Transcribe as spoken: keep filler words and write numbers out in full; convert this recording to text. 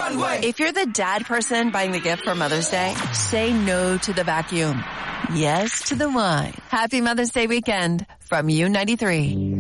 One-way. If you're the dad person buying the gift for Mother's Day, say no to the vacuum. Yes to the wine. Happy Mother's Day weekend from U ninety-three.